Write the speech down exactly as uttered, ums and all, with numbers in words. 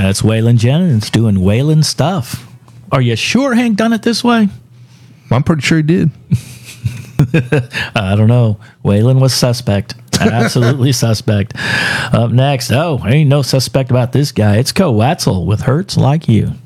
That's Waylon Jennings doing Waylon stuff. Are you sure Hank done it this way? I'm pretty sure he did. I don't know. Waylon was suspect. Absolutely suspect. Up next, oh, ain't no suspect about this guy. It's Co Watzel with Hurts Like You.